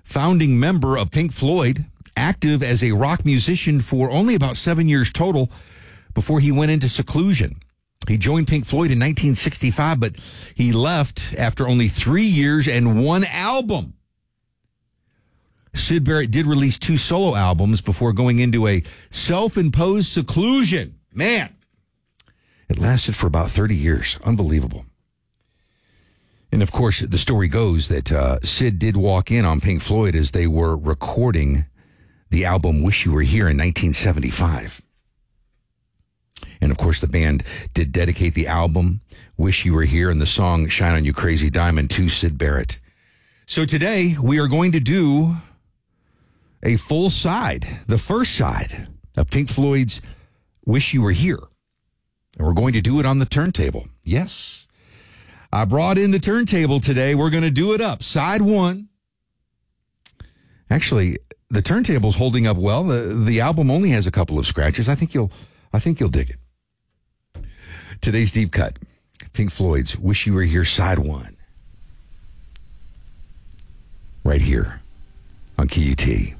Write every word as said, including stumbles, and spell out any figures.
founding member of Pink Floyd, active as a rock musician for only about seven years total before he went into seclusion. He joined Pink Floyd in nineteen sixty-five, but he left after only three years and one album. Syd Barrett did release two solo albums before going into a self-imposed seclusion. Man, it lasted for about thirty years. Unbelievable. And, of course, the story goes that uh, Syd did walk in on Pink Floyd as they were recording the album Wish You Were Here in nineteen seventy-five. And, of course, the band did dedicate the album Wish You Were Here and the song Shine On You Crazy Diamond to Syd Barrett. So today we are going to do a full side, the first side of Pink Floyd's Wish You Were Here. And we're going to do it on the turntable. Yes. I brought in the turntable today. We're going to do it up. Side one. Actually, the turntable's holding up well. The the album only has a couple of scratches. I think you'll I think you'll dig it. Today's deep cut. Pink Floyd's Wish You Were Here, side one. Right here on Q U T.